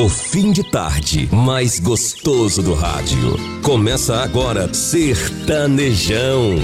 O fim de tarde mais gostoso do rádio. Começa agora Sertanejão.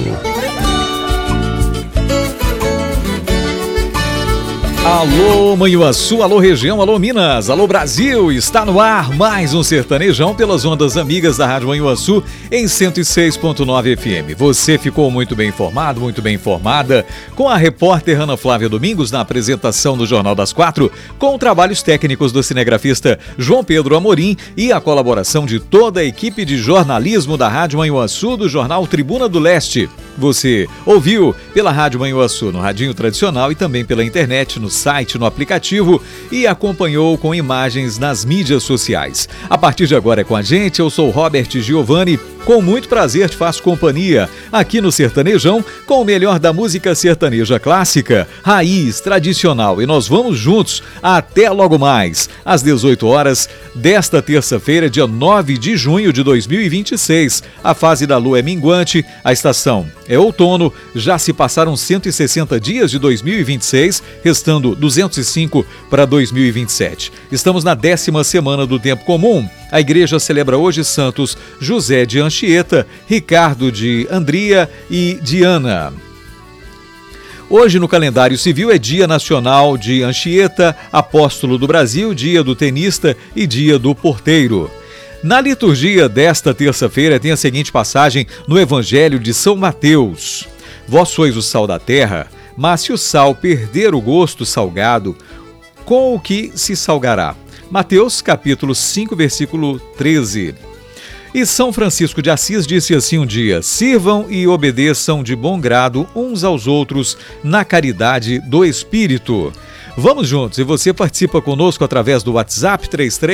Alô Manhuaçu, alô região, alô Minas, alô Brasil, está no ar mais um Sertanejão pelas ondas amigas da Rádio Manhuaçu em 106.9 FM. Você ficou muito bem informado, muito bem informada, com a repórter Ana Flávia Domingos na apresentação do Jornal das 4, com trabalhos técnicos do cinegrafista João Pedro Amorim e a colaboração de toda a equipe de jornalismo da Rádio Manhuaçu do jornal Tribuna do Leste. Você ouviu pela Rádio Manhuaçu no radinho tradicional e também pela internet, no site, no aplicativo e acompanhou com imagens nas mídias sociais. A partir de agora é com a gente, eu sou Robert Giovanni, com muito prazer te faço companhia aqui no Sertanejão com o melhor da música sertaneja clássica, raiz, tradicional, e nós vamos juntos até logo mais, às 18 horas desta terça-feira, dia 9 de junho de 2026. A fase da lua é minguante, a estação é outono, já se passaram 160 dias de 2026, restando 205 para 2027. Estamos na 10ª semana do tempo comum. A igreja celebra hoje santos José de Anchieta, Ricardo de Andria e Diana. Hoje no calendário civil é Dia Nacional de Anchieta, Apóstolo do Brasil, Dia do Tenista e Dia do Porteiro. Na liturgia desta terça-feira tem a seguinte passagem no Evangelho de São Mateus. Vós sois o sal da terra, mas se o sal perder o gosto salgado, com o que se salgará? Mateus capítulo 5, versículo 13. E São Francisco de Assis disse assim um dia: sirvam e obedeçam de bom grado uns aos outros na caridade do Espírito. Vamos juntos, e você participa conosco através do WhatsApp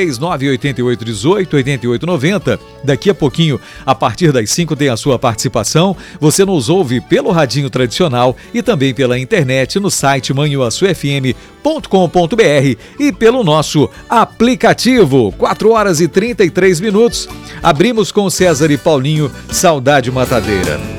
33988188890. Daqui a pouquinho, a partir das 5 tem a sua participação. Você nos ouve pelo radinho tradicional e também pela internet no site manhuaçufm.com.br e pelo nosso aplicativo. 4 horas e 33 minutos. Abrimos com César e Paulinho, Saudade Matadeira.